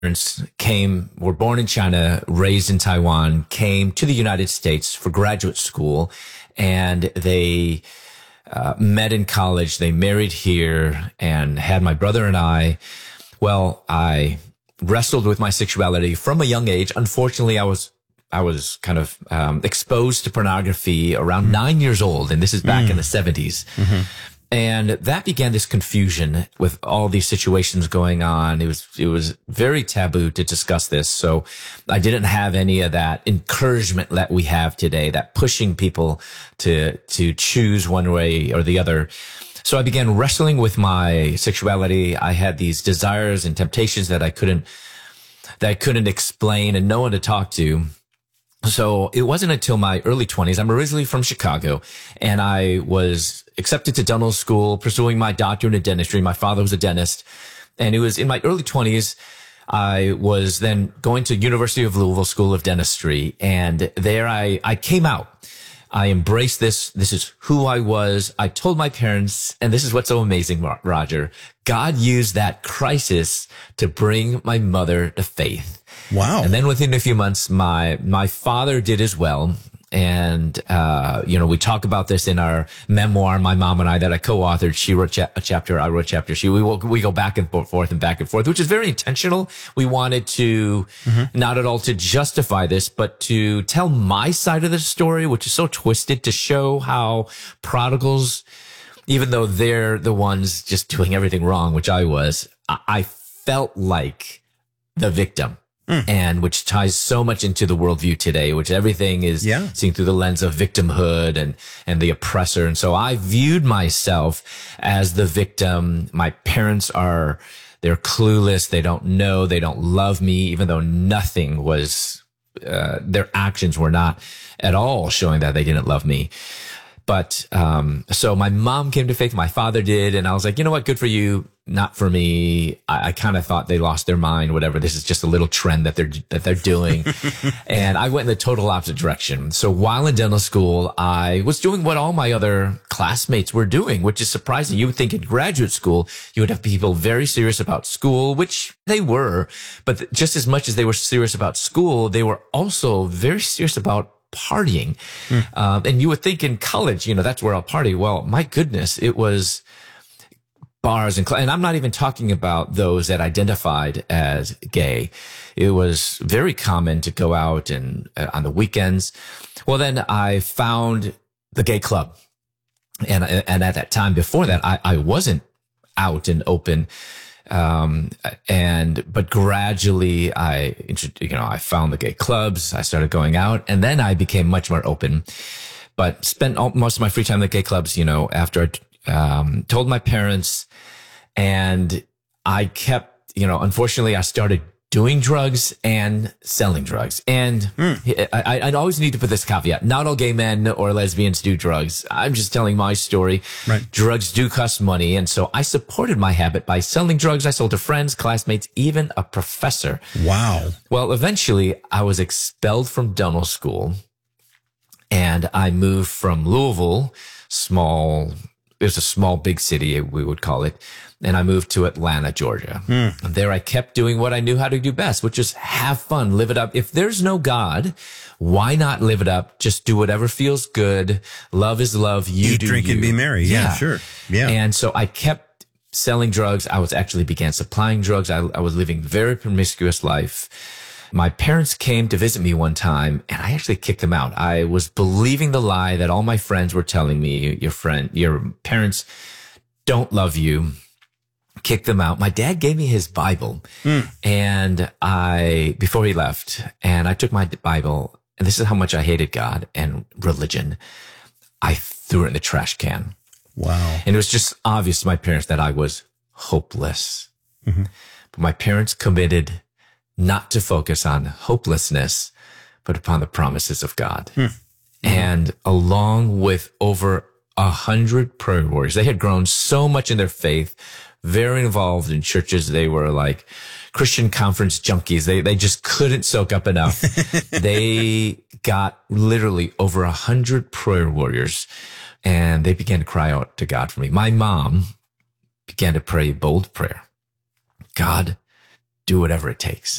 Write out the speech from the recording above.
parents were born in China, raised in Taiwan, came to the United States for graduate school, and they met in college. They married here and had my brother and I. Well, I wrestled with my sexuality from a young age. Unfortunately, I was kind of exposed to pornography around 9 years old, and this is back in the 70s. And that began this confusion with all these situations going on. It was very taboo to discuss this. So I didn't have any of that encouragement that we have today, that pushing people to choose one way or the other. So I began wrestling with my sexuality. I had these desires and temptations that I couldn't explain and no one to talk to. So it wasn't until my early 20s. I'm originally from Chicago, and I was accepted to dental school, pursuing my doctorate in dentistry. My father was a dentist, and it was in my early 20s. I was then going to University of Louisville School of Dentistry, and there I came out. I embraced this. This is who I was. I told my parents, and this is what's so amazing, Roger. God used that crisis to bring my mother to faith. Wow. And then within a few months, my father did as well. And, we talk about this in our memoir, my mom and I, that I co-authored. She wrote a chapter, I wrote a chapter. We go back and forth and back and forth, which is very intentional. We wanted to, not at all to justify this, but to tell my side of the story, which is so twisted, to show how prodigals, even though they're the ones just doing everything wrong, which I was, I felt like the victim. And which ties so much into the worldview today, which everything is seen through the lens of victimhood and the oppressor. And so I viewed myself as the victim. My parents they're clueless. They don't know. They don't love me, even though nothing was, their actions were not at all showing that they didn't love me. But, so my mom came to faith, my father did, and I was like, you know what, good for you, not for me. I kind of thought they lost their mind, whatever. This is just a little trend that they're doing. And I went in the total opposite direction. So while in dental school, I was doing what all my other classmates were doing, which is surprising. You would think in graduate school, you would have people very serious about school, which they were, but just as much as they were serious about school, they were also very serious about partying. And you would think in college, that's where I'll party. Well, my goodness, it was bars and I'm not even talking about those that identified as gay. It was very common to go out and on the weekends. Well, then I found the gay club. And at that time before that, I wasn't out and open. But gradually I found the gay clubs. I started going out, and then I became much more open, but spent most of my free time in the gay clubs, after I, told my parents, and I kept, unfortunately I started doing drugs and selling drugs. And I always need to put this caveat. Not all gay men or lesbians do drugs. I'm just telling my story. Right. Drugs do cost money. And so I supported my habit by selling drugs. I sold to friends, classmates, even a professor. Wow. Well, eventually I was expelled from dental school, and I moved from Louisville, it was a small, big city, we would call it. And I moved to Atlanta, Georgia. And there I kept doing what I knew how to do best, which is have fun, live it up. If there's no God, why not live it up? Just do whatever feels good. Love is love. You Eat, do drink, you. and be merry. Yeah, sure. Yeah. And so I kept selling drugs. I began supplying drugs. I was living a very promiscuous life. My parents came to visit me one time, and I actually kicked them out. I was believing the lie that all my friends were telling me, your parents don't love you. Kicked them out. My dad gave me his Bible, and before he left, and I took my Bible, and this is how much I hated God and religion. I threw it in the trash can. Wow. And it was just obvious to my parents that I was hopeless. But my parents committed not to focus on hopelessness, but upon the promises of God. And along with over 100 prayer warriors, they had grown so much in their faith, very involved in churches. They were like Christian conference junkies. They just couldn't soak up enough. They got literally over 100 prayer warriors, and they began to cry out to God for me. My mom began to pray a bold prayer. God, do whatever it takes.